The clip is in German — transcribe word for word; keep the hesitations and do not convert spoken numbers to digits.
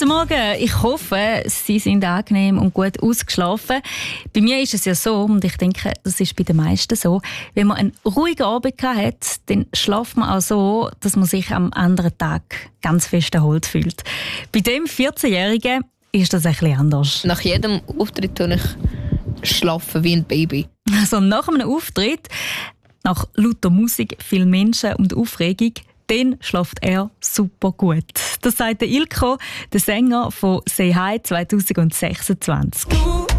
Guten Morgen. Ich hoffe, Sie sind angenehm und gut ausgeschlafen. Bei mir ist es ja so, und ich denke, das ist bei den meisten so, wenn man einen ruhigen Abend hat, dann schlaft man auch so, dass man sich am anderen Tag ganz fest erholt fühlt. Bei dem vierzehnjährigen ist das ein bisschen anders. Nach jedem Auftritt tue ich schlafen wie ein Baby. Also nach einem Auftritt, nach lauter Musik, viel Menschen und Aufregung, dann schläft er super gut. Das sagt der Ilko, der Sänger von «Say Hi» zwanzig sechsundzwanzig.